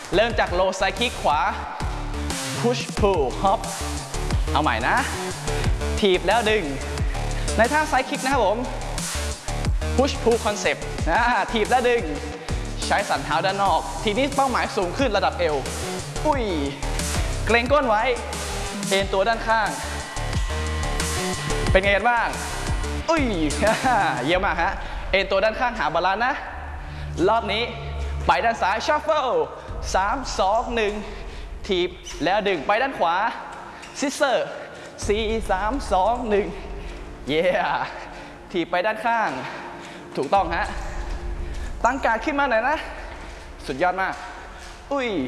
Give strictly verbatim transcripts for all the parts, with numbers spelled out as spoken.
เริ่มจาก low side kick ขวา push pull hop เอาใหม่นะถีบแล้วดึงในท่า side kick นะครับผม push pull concept นะถีบแล้วดึงใช้สันเท้าด้านนอกทีนี้เป้าหมายสูงขึ้นระดับเอวอุ้ยเกรงก้นไว้เอ็นตัวด้านข้างเป็นไงกันบ้างอุ้ยเยี่ยมมากฮะเอ็นตัวด้านข้างหาบาลานซ์นะรอบนี้ไปด้านซ้าย shuffle สาม สอง หนึ่งถีบแล้วดึงไปด้านขวา scissor สี่ สาม สอง หนึ่งเย้ถีบไปด้านข้างถูกต้องฮะตั้งการขึ้นมาหน่อยนะสุดยอดมากอุ้ย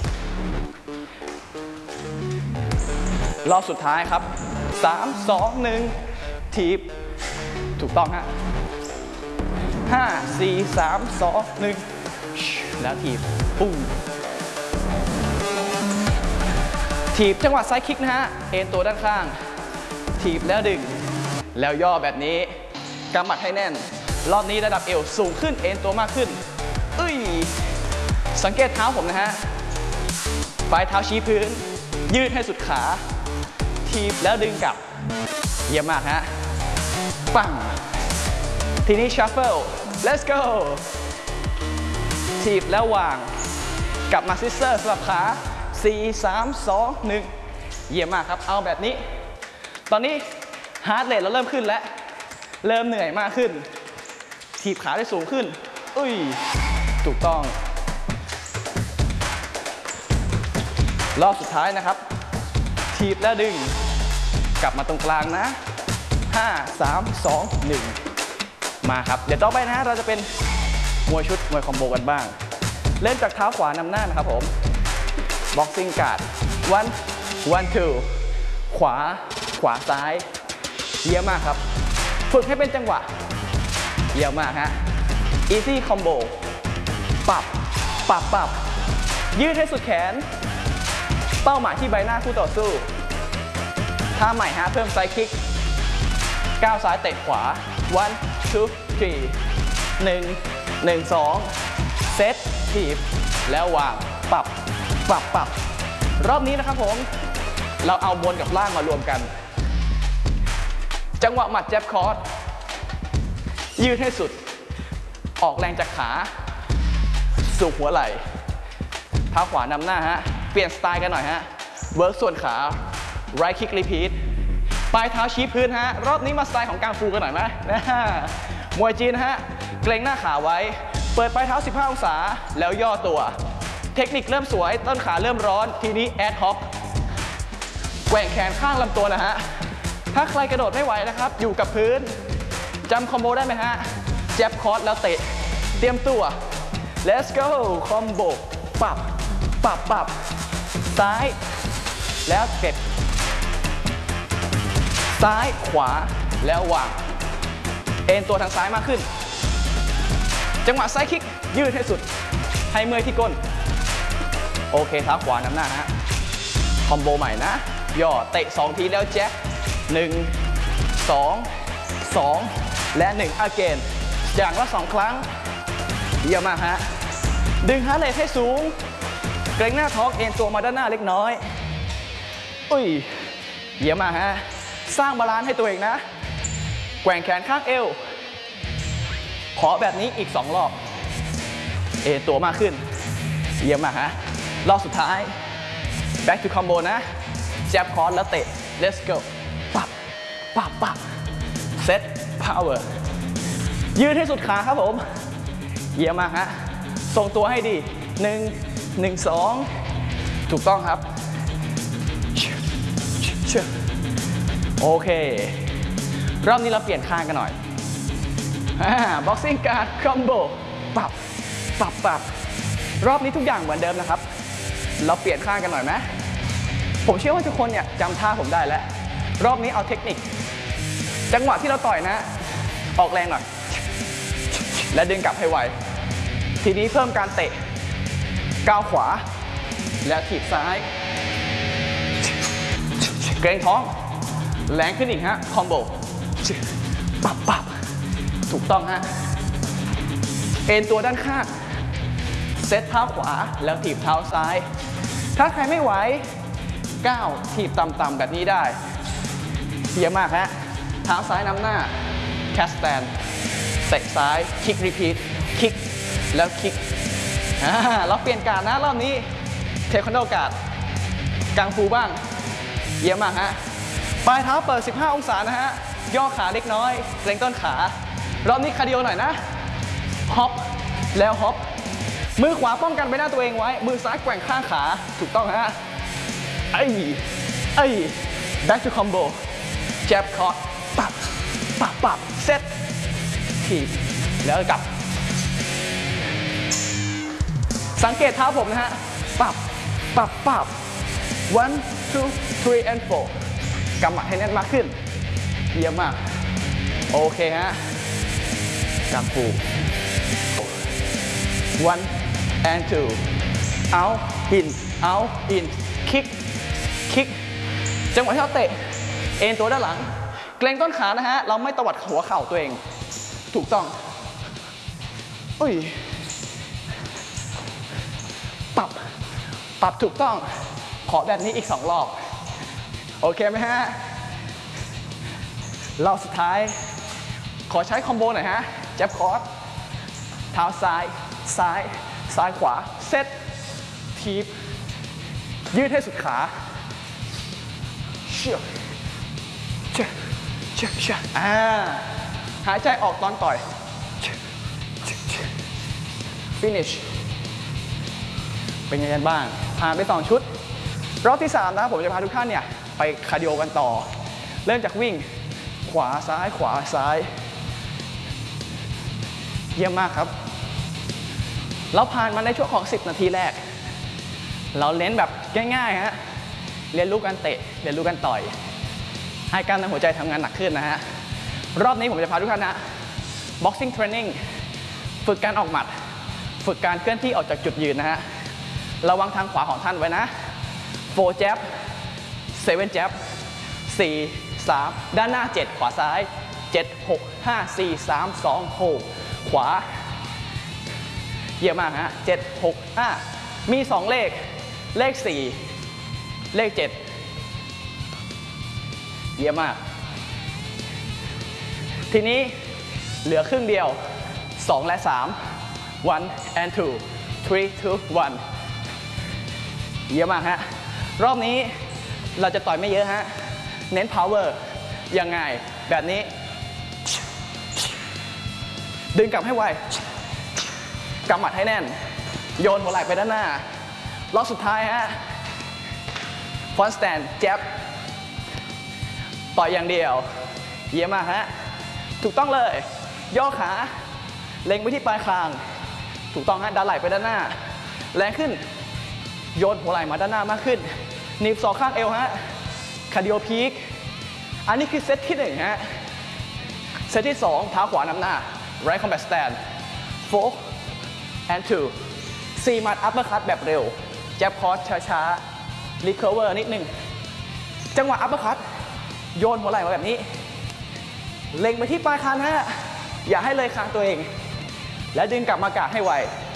รอบสุดท้ายครับสาม สอง หนึ่งถีบถูกต้องฮะห้า สี่ สาม สอง หนึ่งแล้วถีบปุ้งถีบจังหวะไซด์คิกนะฮะเอ็นตัวด้านข้างถีบแล้วดึงแล้วย่อแบบนี้กำหมัดให้แน่นรอบนี้ระดับเอวสูงขึ้นเอ็นตัวมากขึ้นอุ้ยสังเกตเท้าผมนะฮะปลายเท้าชี้พื้นยืดให้สุดขาถีบแล้วดึงกลับเยี่ยมมากฮะปังทีนี้ shuffle let's go ถีบแล้ววางกลับมา scissor สลับขาสี่ สาม สอง หนึ่งเยี่ยมมากครับเอาแบบนี้ตอนนี้ heart rate เราเริ่มขึ้นแล้วเริ่มเหนื่อยมากขึ้นถีบขาได้สูงขึ้นอุ้ยถูกต้องรอบสุดท้ายนะครับถีบแล้วดึงกลับมาตรงกลางนะห้า สาม สอง หนึ่งมาครับเดี๋ยวต่อไปนะเราจะเป็นมวยชุดมวยคอมโบกันบ้างเริ่มจากเท้าขวานำหน้านะครับผม boxing guard one one two ขวาขวาซ้ายเยี่ยมมากครับฝึกให้เป็นจังหวะเยี่ยมมากฮะ easy combo ปับปับปับยืดให้สุดแขนเป้าหมายที่ใบหน้าคู่ต่อสู้ท่าใหม่ฮะเพิ่มไซด์คิกก้าวซ้ายเตะขวา one two three หนึ่ง หนึ่ง สองเซตถีบแล้ววางปับปับปับรอบนี้นะครับผมเราเอาบนกับล่างมารวมกันจังหวะหมัดแจ็บคอร์สยืดให้สุดออกแรงจากขาสู่หัวไหล่เท้าขวานำหน้าฮะเปลี่ยนสไตล์กันหน่อยฮะเวิร์กส่วนขา right kick repeat ปลายเท้าชี้พื้นฮะรอบนี้มาสไตล์ของกังฟูกันหน่อยไหมนะมวยจีนฮะเกรงหน้าขาไว้เปิดปลายเท้าสิบห้าองศาแล้วย่อตัวเทคนิคเริ่มสวยต้นขาเริ่มร้อนทีนี้แอดฮอปแกว่งแขนข้างลำตัวนะฮะถ้าใครกระโดดไม่ไหวนะครับอยู่กับพื้นจำคอมโบได้ไหมฮะแจ็บคอร์สแล้วเตะเตรียมตัว let's go คอมโบปับปับปับซ้ายแล้วเก็บซ้ายขวาแล้ววางเอ็นตัวทางซ้ายมากขึ้นจังหวะไซด์คิกยืดให้สุดให้เมื่อยที่ก้นโอเคเท้าขวานำหน้าฮะคอมโบใหม่นะย่อเตะสองทีแล้วแจ็คหนึ่ง สอง สองและหนึ่ง again อย่างละสองครั้งเยี่ยมมากฮะดึงฮาร์ทเรทให้สูงเกรงหน้าท้องเอ็นตัวมาด้านหน้าเล็กน้อยอุ้ยเยี่ยมมากฮะสร้างบาลานซ์ให้ตัวเองนะแกว่งแขนข้างเอวขอแบบนี้อีกสองรอบเอ็นตัวมากขึ้นเยี่ยมมากฮะรอบสุดท้าย back to combo นะแจ็บคอร์สแล้วเตะ let's go ปับปับปับ set power ยืดให้สุดขาครับผมเยี่ยมมากฮะทรงตัวให้ดีหนึ่ง หนึ่ง สองถูกต้องครับโอเครอบนี้เราเปลี่ยนข้างกันหน่อย boxing guard combo ปับปับปับรอบนี้ทุกอย่างเหมือนเดิมนะครับเราเปลี่ยนข้างกันหน่อยไหมผมเชื่อว่าทุกคนเนี่ยจำท่าผมได้แล้วรอบนี้เอาเทคนิคจังหวะที่เราต่อยนะออกแรงหน่อยและดึงกลับให้ไวทีนี้เพิ่มการเตะก้าวขวาแล้วถีบซ้ายเกรงท้องแรงขึ้นอีกฮะคอมโบปับปับถูกต้องฮะเอ็นตัวด้านข้างเซตเท้าขวาแล้วถีบเท้าซ้ายถ้าใครไม่ไหวก้าวถีบต่ำๆแบบนี้ได้เยี่ยมมากฮะเท้าซ้ายนำหน้าแคสแตนเตะซ้ายคิกรีพีทคิกแล้วคิกเราเปลี่ยนการนะรอบนี้เทควันโดการ์ดกังฟูบ้างเยี่ยมมากฮะปลายเท้าเปิดสิบห้าองศานะฮะย่อขาเล็กน้อยเกรงต้นขารอบนี้คาร์ดิโอหน่อยนะฮอปแล้วฮอปมือขวาป้องกันไปหน้าตัวเองไว้มือซ้ายแกว่งข้างขาถูกต้องฮะไอ้ไอ้ back to combo jab cross ปับปับปับเซตถีบแล้วกลับสังเกตเท้าผมนะฮะปับปับปับ one two three and four กำหมัดให้แน่นมากขึ้นเยี่ยมมากโอเคฮะกังฟู one and two out in out in kick kick จังหวะที่เราเตะเอ็นตัวด้านหลังเกรงต้นขานะฮะเราไม่ตวัดหัวเข่าตัวเองถูกต้องอุ้ยปรับปรับถูกต้องขอแบบนี้อีกสองรอบโอเคไหมฮะรอบสุดท้ายขอใช้คอมโบหน่อยฮะแจ็บคอร์สเท้าซ้ายซ้ายซ้ายขวาเซตทีบยืดให้สุดขาเชื่อเชื่อเชื่อเชื่ออ่าหายใจออกตอนต่อย finish เป็นยังไงบ้างผ่านไปสองชุดรอบที่สามนะผมจะพาทุกท่านเนี่ยไปคาร์ดิโอกันต่อเริ่มจากวิ่งขวาซ้ายขวาซ้ายเยี่ยมมากครับเราผ่านมาในช่วงของสิบนาทีแรกเราเน้นแบบง่ายๆฮะเรียนรู้การเตะเรียนรู้การต่อยให้กล้ามเนื้อหัวใจทำงานหนักขึ้นนะฮะรอบนี้ผมจะพาทุกท่านนะ boxing training ฝึกการออกหมัดฝึกการเคลื่อนที่ออกจากจุดยืนนะฮะระวังทางขวาของท่านไว้นะโฟร์ jab เซเว่น jab สี่ สามด้านหน้าเจ็ดขวาซ้ายเจ็ด หก ห้า สี่ สาม สอง โฮขวาเยี่ยมมากฮะเจ็ด หก ห้ามีสองเลขเลขสี่เลขเจ็ดเยี่ยมมากทีนี้เหลือครึ่งเดียวสองและสาม one and two three two one เยี่ยมมากฮะรอบนี้เราจะต่อยไม่เยอะฮะเน้น power ยังไงแบบนี้ดึงกลับให้ไวกำหมัดให้แน่นโยนหัวไหล่ไปด้านหน้ารอบสุดท้ายฮะ front stand jab ต่อยอย่างเดียวเยี่ยมมากฮะถูกต้องเลยย่อขาเล็งไปที่ปลายคางถูกต้องฮะดันไหล่ไปด้านหน้าแรงขึ้นโยนหัวไหล่มาด้านหน้ามากขึ้นหนีบศอกข้างเอวฮะคาร์ดิโอพีคอันนี้คือเซตที่หนึ่งฮะเซตที่สองเท้าขวานำหน้า right combat stand four and two สี่หมัด upper cut แบบเร็วแจ็บคอร์สช้าๆ recover นิดนึงจังหวะ upper cut โยนหัวไหล่มาแบบนี้เล็งไปที่ปลายคางฮะอย่าให้เลยคางตัวเองแล้วดึงกลับมากาดให้ไว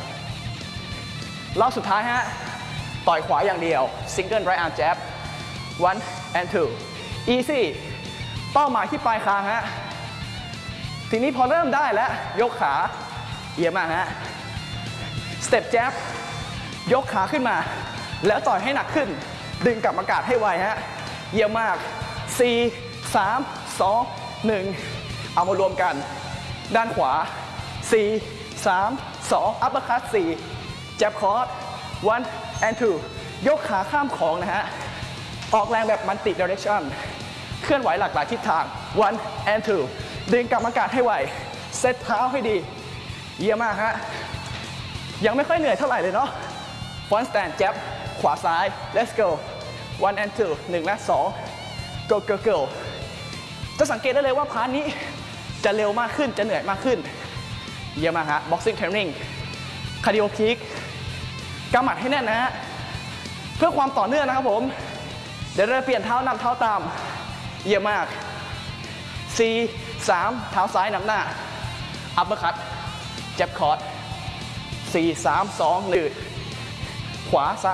รอบสุดท้ายฮะต่อยขวาอย่างเดียว single right arm jab one and two easy เป้าหมายที่ปลายคางฮะทีนี้พอเริ่มได้แล้วยกขาเยี่ยมมากฮะ step jab ยกขาขึ้นมาแล้วต่อยให้หนักขึ้นดึงกลับมากาดให้ไวฮะเยี่ยมมากสี่ สาม สอง หนึ่งเอามารวมกันด้านขวาสี่ สาม สอง upper cut สี่ jab cross one and two ยกขาข้ามของนะฮะออกแรงแบบ multi direction เคลื่อนไหวหลากหลายทิศทาง one and two ดึงกลับมากาดให้ไวเซตเท้าให้ดีเยี่ยมมากฮะยังไม่ค่อยเหนื่อยเท่าไหร่เลยเนาะ front stand jab ขวาซ้าย let's go one and two หนึ่งและสอง go go go จะสังเกตได้เลยว่าพาร์ทนี้จะเร็วมากขึ้นจะเหนื่อยมากขึ้นเยี่ยมมากฮะ boxing training cardio peak กำหมัดให้แน่นนะฮะเพื่อความต่อเนื่องนะครับผมเดี๋ยวเราเปลี่ยนเท้านำเท้าตามเยี่ยมมากสี่ สามเท้าซ้ายนำหน้า upper cut jab cross สี่สี่ สาม สอง หนึ่งขวาซ้าย